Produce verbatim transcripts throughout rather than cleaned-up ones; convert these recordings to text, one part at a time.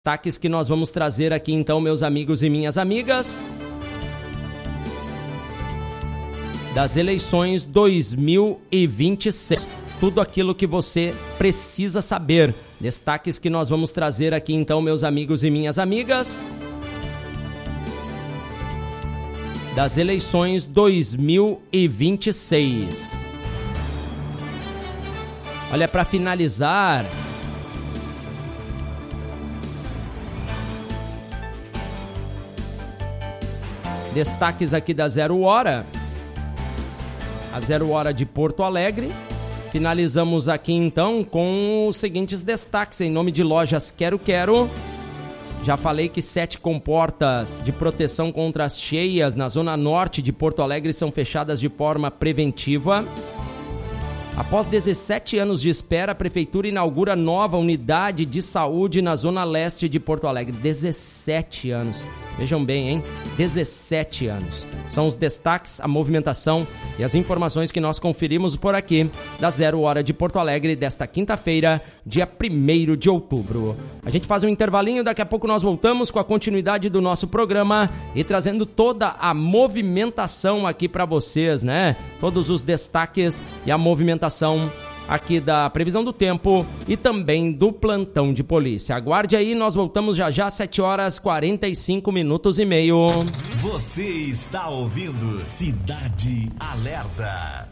Destaques que nós vamos trazer aqui então, meus amigos e minhas amigas, das eleições dois mil e vinte e seis. Tudo aquilo que você precisa saber. Destaques que nós vamos trazer aqui então, meus amigos e minhas amigas, das eleições dois mil e vinte e seis. Olha, para finalizar, destaques aqui da Zero Hora, a Zero Hora de Porto Alegre. Finalizamos aqui então com os seguintes destaques em nome de Lojas Quero Quero. Já falei que sete comportas de proteção contra as cheias na zona norte de Porto Alegre são fechadas de forma preventiva. Após dezessete anos de espera, a Prefeitura inaugura nova unidade de saúde na zona leste de Porto Alegre. dezessete anos. Vejam bem, hein? dezessete anos. São os destaques, a movimentação e as informações que nós conferimos por aqui da Zero Hora de Porto Alegre desta quinta-feira, dia primeiro de outubro. A gente faz um intervalinho, daqui a pouco nós voltamos com a continuidade do nosso programa e trazendo toda a movimentação aqui para vocês, né? Todos os destaques e a movimentação aqui da previsão do tempo e também do plantão de polícia. Aguarde aí, nós voltamos já já, sete horas e quarenta e cinco minutos e meio. Você está ouvindo Cidade Alerta.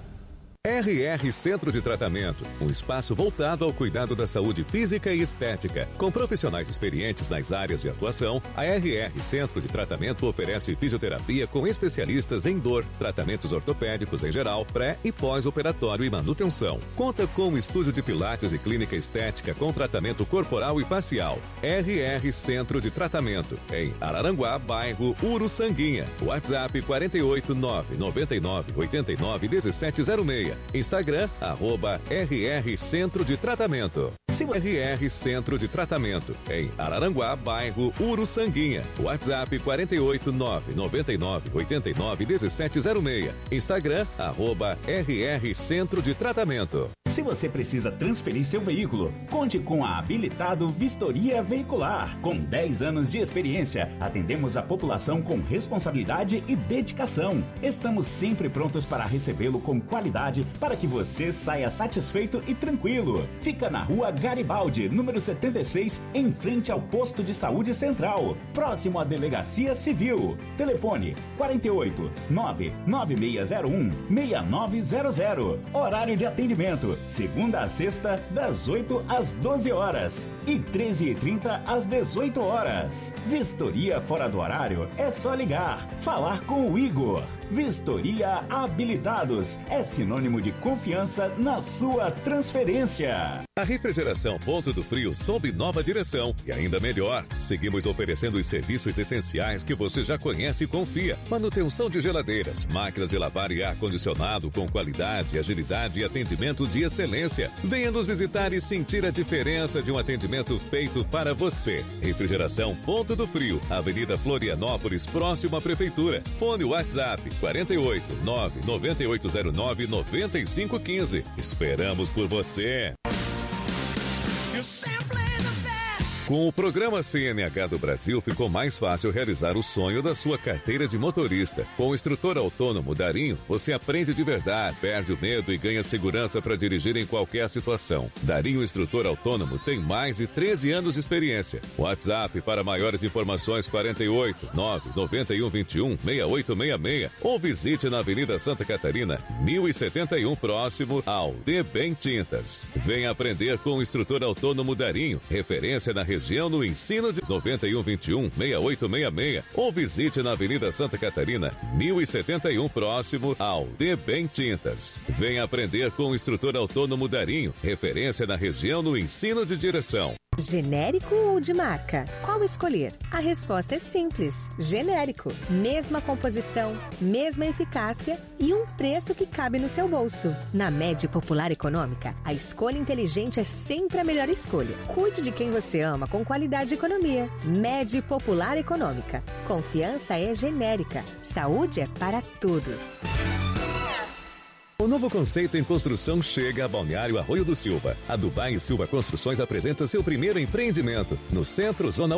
R R Centro de Tratamento, um espaço voltado ao cuidado da saúde física e estética. Com profissionais experientes nas áreas de atuação, a R R Centro de Tratamento oferece fisioterapia com especialistas em dor, tratamentos ortopédicos em geral, pré e pós-operatório e manutenção. Conta com um estúdio de pilates e clínica estética com tratamento corporal e facial. R R Centro de Tratamento, em Araranguá, bairro Uruçanguinha. WhatsApp quatro oito nove nove nove oito nove um sete zero seis. Instagram, arroba R R Centro de Tratamento. R R Centro de Tratamento, em Araranguá, bairro Uruçanguinha. WhatsApp quatro oito nove nove nove oito nove um sete zero seis. Instagram, arroba R R Centro de Tratamento. Se você precisa transferir seu veículo, conte com a Habilitado Vistoria Veicular. Com dez anos de experiência, atendemos a população com responsabilidade e dedicação. Estamos sempre prontos para recebê-lo com qualidade para que você saia satisfeito e tranquilo. Fica na rua Garibaldi, número setenta e seis, em frente ao Posto de Saúde Central, próximo à Delegacia Civil. Telefone quatro oito nove nove seis zero um seis nove zero zero. Horário de atendimento segunda a sexta, das oito às doze horas e treze e trinta às dezoito horas. Vistoria fora do horário é só ligar, falar com o Igor. Vistoria Habilitados é sinônimo de confiança na sua transferência. A refrigeração Ponto do Frio sob nova direção e ainda melhor. Seguimos oferecendo os serviços essenciais que você já conhece e confia. Manutenção de geladeiras, máquinas de lavar e ar-condicionado com qualidade, agilidade e atendimento de excelência. Venha nos visitar e sentir a diferença de um atendimento feito para você. Refrigeração Ponto do Frio, Avenida Florianópolis, próximo à Prefeitura. Fone WhatsApp quatro oito nove nove oito zero nove nove cinco um cinco. Esperamos por você. Com o programa C N H do Brasil, ficou mais fácil realizar o sonho da sua carteira de motorista. Com o instrutor autônomo Darinho, você aprende de verdade, perde o medo e ganha segurança para dirigir em qualquer situação. Darinho Instrutor Autônomo tem mais de treze anos de experiência. WhatsApp para maiores informações quatro oito nove nove um dois um seis oito seis seis ou visite na Avenida Santa Catarina, mil e setenta e um, próximo ao D Bem Tintas. Venha aprender com o instrutor autônomo Darinho, referência na região região no ensino de nove um dois um seis oito seis seis ou visite na Avenida Santa Catarina, mil e setenta e um, próximo ao D Bem Tintas. Venha aprender com o instrutor autônomo Darinho, referência na região no ensino de direção. Genérico ou de marca? Qual escolher? A resposta é simples. Genérico. Mesma composição, mesma eficácia e um preço que cabe no seu bolso. Na Med Popular Econômica, a escolha inteligente é sempre a melhor escolha. Cuide de quem você ama com qualidade e economia. Med Popular Econômica. Confiança é genérica. Saúde é para todos. O novo conceito em construção chega a Balneário Arroio do Silva. A Dubai e Silva Construções apresenta seu primeiro empreendimento no Centro Zona